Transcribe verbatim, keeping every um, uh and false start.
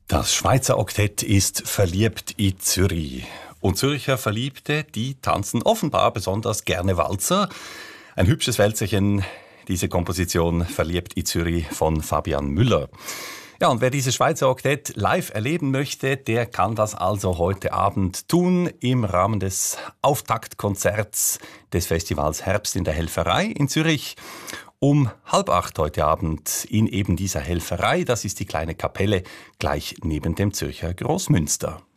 Das Schweizer Oktett ist verliebt in Zürich. Und Zürcher Verliebte, die tanzen offenbar besonders gerne Walzer. Ein hübsches Wälzerchen, diese Komposition Verliebt in Zürich von Fabian Müller. Ja, und wer dieses Schweizer Oktett live erleben möchte, der kann das also heute Abend tun im Rahmen des Auftaktkonzerts des Festivals Herbst in der Helferei in Zürich. Um halb acht heute Abend in eben dieser Helferei, das ist die kleine Kapelle gleich neben dem Zürcher Großmünster.